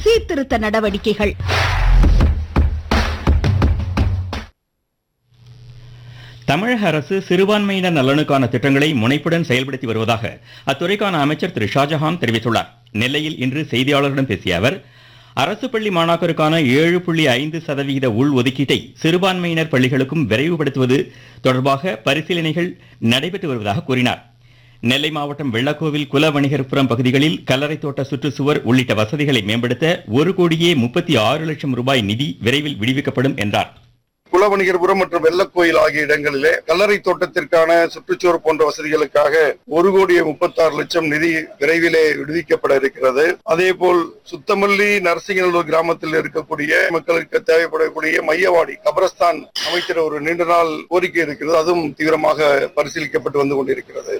சீர்திருத்த நடவடிக்கைகள். தமிழக அரசு சிறுபான்மையினர் நலனுக்கான திட்டங்களை முனைப்புடன் செயல்படுத்தி வருவதாக அத்துறைக்கான அமைச்சர் திரு ஷாஜஹான் தெரிவித்துள்ளார். நெல்லையில் இன்று செய்தியாளர்களிடம் பேசிய அவர், அரசு பள்ளி மாணாக்கருக்கான 7.5% உள் ஒதுக்கீட்டை சிறுபான்மையினர் பள்ளிகளுக்கும் விரைவுபடுத்துவது தொடர்பாக பரிசீலனைகள் நடைபெற்று வருவதாக கூறினார். நெல்லை மாவட்டம் வெள்ளக்கோவில் குலவணிகர்புரம் பகுதிகளில் கல்லறை தோட்ட சுற்றுச்சுவர் உள்ளிட்ட வசதிகளை மேம்படுத்த 1,36,00,000 ரூபாய் நிதி விரைவில் விடுவிக்கப்படும் என்றார். குலவணிகர்புரம் மற்றும் வெள்ளக்கோயில் ஆகிய இடங்களிலே கல்லறை தோட்டத்திற்கான சுற்றுச்சுவர் போன்ற வசதிகளுக்காக 1,36,00,000 நிதி விரைவிலே விடுவிக்கப்பட இருக்கிறது. அதேபோல் சுத்தமல்லி நரசிங்கநல்லூர் கிராமத்தில் இருக்கக்கூடிய மக்களுக்கு தேவைப்படக்கூடிய மையவாடி கபரஸ்தான் அமைக்கிற ஒரு நீண்ட நாள் கோரிக்கை இருக்கிறது. அதுவும் தீவிரமாக பரிசீலிக்கப்பட்டு வந்து கொண்டிருக்கிறது.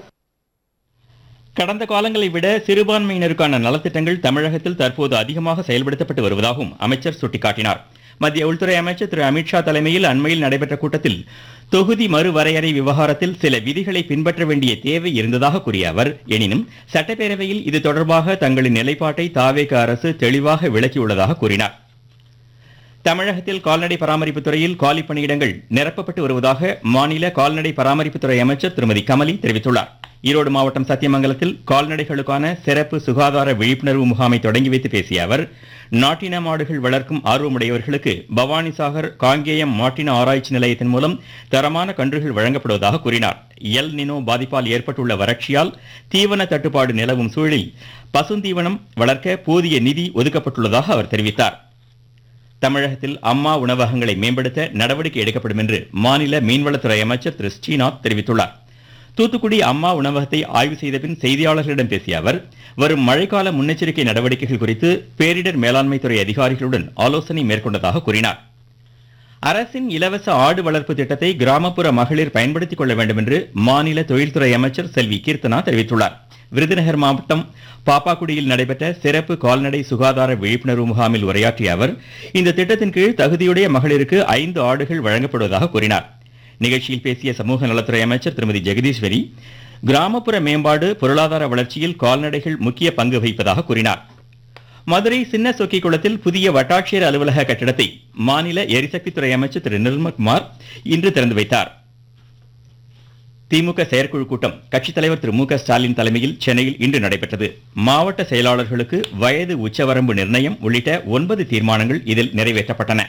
கடந்த காலங்களை விட சிறுபான்மையினருக்கான நலத்திட்டங்கள் தமிழகத்தில் தற்போது அதிகமாக செயல்படுத்தப்பட்டு வருவதாகவும் அமைச்சர் சுட்டிக்காட்டினார். மத்திய உள்துறை அமைச்சர் திரு அமித்ஷா தலைமையில் அண்மையில் நடைபெற்ற கூட்டத்தில் தொகுதி மறுவரையறை விவகாரத்தில் சில விதிகளை பின்பற்ற வேண்டிய தேவை இருந்ததாக கூறிய அவர், எனினும் சட்டப்பேரவையில் இது தொடர்பாக தங்களின் நிலைப்பாட்டை தாவேக அரசு தெளிவாக விளக்கியுள்ளதாக கூறினார். தமிழகத்தில் கால்நடை பராமரிப்பு துறையில் காலி பணியிடங்கள் நிரப்பப்பட்டு வருவதாக மாநில கால்நடை பராமரிப்புத்துறை அமைச்சர் திருமதி கமலி தெரிவித்துள்ளார். ஈரோடு மாவட்டம் சத்தியமங்கலத்தில் கால்நடைகளுக்கான சிறப்பு சுகாதார விழிப்புணர்வு முகாமை தொடங்கி வைத்து பேசிய அவர், நாட்டின மாடுகள் வளர்க்கும் ஆர்வமுடையவர்களுக்கு பவானிசாகர் காங்கேயம் மாட்டின ஆராய்ச்சி நிலையத்தின் மூலம் தரமான கன்றுகள் வழங்கப்படுவதாக கூறினார். எல் நினோ பாதிப்பால் ஏற்பட்டுள்ள வறட்சியால் தீவன தட்டுப்பாடு நிலவும் சூழலில் பசுந்தீவனம் வளர்க்க போதிய நிதி ஒதுக்கப்பட்டுள்ளதாக அவர் தெரிவித்தார். தமிழகத்தில் அம்மா உணவகங்களை மேம்படுத்த நடவடிக்கை எடுக்கப்படும் என்று மாநில மீன்வளத்துறை அமைச்சர் திரு ஸ்ரீநாத் தெரிவித்துள்ளார். தூத்துக்குடி அம்மா உணவகத்தை ஆய்வு செய்த பின் செய்தியாளர்களிடம் பேசிய அவர், வரும் மழைக்கால முன்னெச்சரிக்கை நடவடிக்கைகள் குறித்து பேரிடர் மேலாண்மை துறை அதிகாரிகளுடன் ஆலோசனை மேற்கொண்டதாக கூறினார். அரசின் இலவச ஆடு வளர்ப்பு திட்டத்தை கிராமப்புற மகளிர் பயன்படுத்திக் கொள்ள வேண்டும் என்று மாநில தொழில்துறை அமைச்சர் செல்வி கீர்த்தனா தெரிவித்துள்ளார். விருதுநகர் மாவட்டம் பாப்பாக்குடியில் நடைபெற்ற சிறப்பு கால்நடை சுகாதார விழிப்புணர்வு முகாமில் உரையாற்றிய அவர், இந்த திட்டத்தின் கீழ் தகுதியுடைய மகளிருக்கு 5 ஆடுகள் வழங்கப்படுவதாக கூறினார். நிகழ்ச்சியில் பேசிய சமூக நலத்துறை அமைச்சர் திருமதி ஜெகதீஸ்வரி, கிராமப்புற மேம்பாடு பொருளாதார வளர்ச்சியில் கால்நடைகள் முக்கிய பங்கு வகிப்பதாக கூறினார். மதுரை சின்ன சொக்கிக்குளத்தில் புதிய வட்டாட்சியர் அலுவலக கட்டிடத்தை மாநில எரிசக்தித்துறை அமைச்சர் திரு நிர்மல்குமார் இன்று திறந்து வைத்தார். திமுக செயற்குழு கூட்டம் கட்சித் தலைவர் திரு மு.க. ஸ்டாலின் தலைமையில் சென்னையில் இன்று நடைபெற்றது. மாவட்ட செயலாளர்களுக்கு வயது உச்சவரம்பு நிர்ணயம் உள்ளிட்ட 9 தீர்மானங்கள் இதில் நிறைவேற்றப்பட்டன.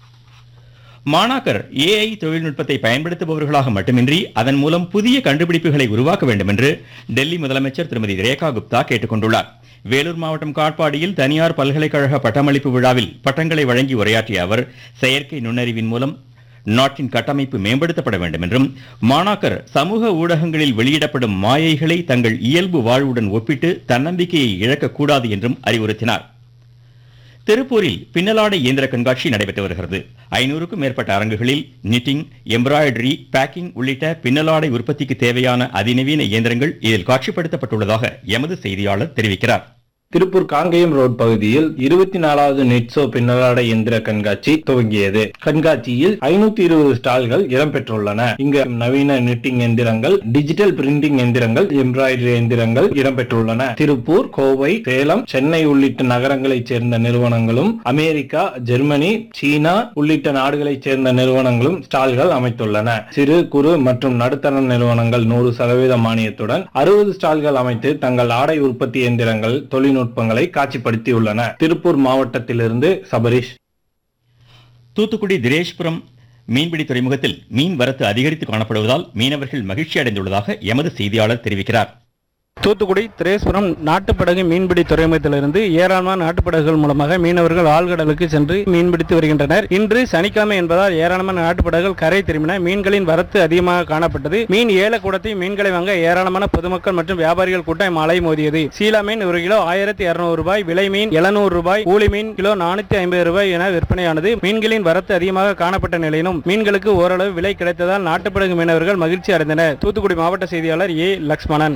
மாணாக்கர் AI தொழில்நுட்பத்தை பயன்படுத்துபவர்களாக மட்டுமின்றி அதன் மூலம் புதிய கண்டுபிடிப்புகளை உருவாக்க வேண்டும் என்று டெல்லி முதலமைச்சர் திருமதி ரேகா குப்தா கேட்டுக் கொண்டுள்ளார். வேலூர் மாவட்டம் காட்பாடியில் தனியார் பல்கலைக்கழக பட்டமளிப்பு விழாவில் பட்டங்களை வழங்கி உரையாற்றிய அவர், செயற்கை நுண்ணறிவின் மூலம் நாட்டின் கட்டமைப்பு மேம்படுத்தப்பட வேண்டும் என்றும், மாணாக்கர் சமூக ஊடகங்களில் வெளியிடப்படும் மாயைகளை தங்கள் இயல்பு வாழ்வுடன் ஒப்பிட்டு தன்னம்பிக்கையை இழக்கக்கூடாது என்றும் அறிவுறுத்தினார். திருப்பூரில் பின்னலாடை இயந்திர கண்காட்சி நடைபெற்று வருகிறது. 500க்கும் மேற்பட்ட அரங்குகளில் நிட்டிங், எம்ப்ராய்டரி, பேக்கிங் உள்ளிட்ட பின்னலாடை உற்பத்திக்கு தேவையான அதிநவீன இயந்திரங்கள் இதில் காட்சிப்படுத்தப்பட்டுள்ளதாக எமது செய்தியாளர் தெரிவிக்கிறார். திருப்பூர் காங்கேயம் ரோட் பகுதியில் 24வது நெட்சோ பின்னலாடை எந்திர கண்காட்சி துவங்கியது. கண்காட்சியில் 520 ஸ்டால்கள் இடம்பெற்றுள்ளன. இங்கு நவீன நிட்டிங் எந்திரங்கள், டிஜிட்டல் பிரிண்டிங் எந்திரங்கள், எம்ப்ராய்டரி எந்திரங்கள் இடம்பெற்றுள்ளன. திருப்பூர், கோவை, சேலம், சென்னை உள்ளிட்ட நகரங்களைச் சேர்ந்த நிறுவனங்களும், அமெரிக்கா, ஜெர்மனி, சீனா உள்ளிட்ட நாடுகளைச் சேர்ந்த நிறுவனங்களும் ஸ்டால்கள் அமைத்துள்ளன. சிறு குறு மற்றும் நடுத்தர நிறுவனங்கள் 100% மானியத்துடன் 60 ஸ்டால்கள் அமைத்து தங்கள் ஆடை உற்பத்தி எந்திரங்கள், தொழில்நுட்பங்களை காட்சிப்படுத்தியுள்ளன. திருப்பூர் மாவட்டத்திலிருந்து சபரீஷ். தூத்துக்குடி திரேஷ்புரம் மீன்பிடி துறைமுகத்தில் மீன் வரத்து அதிகரித்து காணப்படுவதால் மீனவர்கள் மகிழ்ச்சி அடைந்துள்ளதாக எமது செய்தியாளர் தெரிவிக்கிறார். தூத்துக்குடி திரேஸ்புரம் நாட்டுப்படகு மீன்பிடி துறைமுகத்திலிருந்து ஏராளமான நாட்டுப்படகுகள் மூலமாக மீனவர்கள் ஆழ்கடலுக்கு சென்று மீன்பிடித்து வருகின்றனர். இன்று சனிக்கிழமை என்பதால் ஏராளமான நாட்டுப்படகுகள் கரை திரும்பின. மீன்களின் வரத்து அதிகமாக காணப்பட்டது. மீன் ஏலக்கூடத்தில் மீன்களை வாங்க ஏராளமான பொதுமக்கள் மற்றும் வியாபாரிகள் கூட்டம் மழை மோதியது. சீலா மீன் 1 கிலோ 1200 ரூபாய், விலை மீன் 700 ரூபாய், ஊளி மீன் கிலோ 450 ரூபாய் என விற்பனையானது. மீன்களின் வரத்து அதிகமாக காணப்பட்ட நிலையிலும் மீன்களுக்கு ஓரளவு விலை கிடைத்ததால் நாட்டுப்படகு மீனவர்கள் மகிழ்ச்சி அடைந்தனர். தூத்துக்குடி மாவட்ட செய்தியாளர் ஏ. லக்ஷ்மணன்.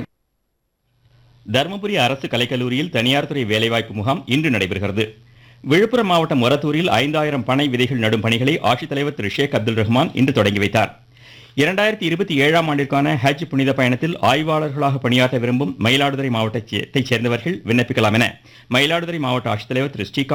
தருமபுரி அரசு கலைக்கல்லூரியில் தனியார் துறை வேலைவாய்ப்பு முகாம் இன்று நடைபெறுகிறது. விழுப்புரம் மாவட்டம் மொரத்தூரில் 5000 பனை விதைகள் நடும் பணிகளை ஆட்சித்தலைவர் திரு ஷேக் அப்துல் ரஹ்மான் இன்று தொடங்கி வைத்தார். 2027ஆம் ஆண்டிற்கான ஹஜ் புனித பயணத்தில் ஆய்வாளர்களாக பணியாற்ற விரும்பும் மயிலாடுதுறை மாவட்டத்தைச் சேர்ந்தவர்கள் விண்ணப்பிக்கலாம் என மயிலாடுதுறை மாவட்ட ஆட்சித்தலைவர் திரு ஸ்ரீகாந்த்